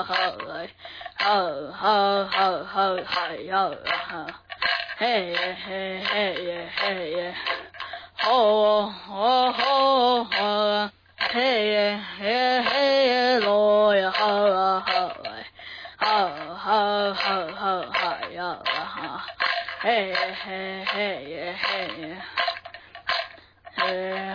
嘿耶嘿嘿耶嘿耶，吼吼吼吼，嘿耶嘿嘿耶罗呀哈哈哈哈哈哈哈呀哈，嘿嘿嘿耶嘿耶。